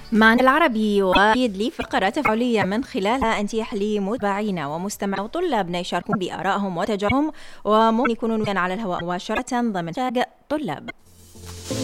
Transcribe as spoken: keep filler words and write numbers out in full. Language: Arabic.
معنى العربي وأكيد لي فقرات تفاعلية من خلالها أنتيح لي متابعين ومستمعين وطلابنا يشاركون بآرائهم وتجاربهم وممكن يكونون على الهواء مباشرة ضمن تاج طلاب.